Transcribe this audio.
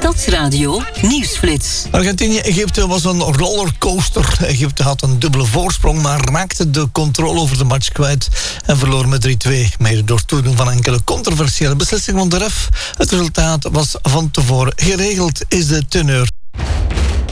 Stadsradio Nieuwsflits. Argentinië-Egypte was een rollercoaster. Egypte had een dubbele voorsprong, maar raakte de controle over de match kwijt en verloor met 3-2. Mede door toedoen van enkele controversiële beslissingen van de ref. Het resultaat was van tevoren geregeld, is de teneur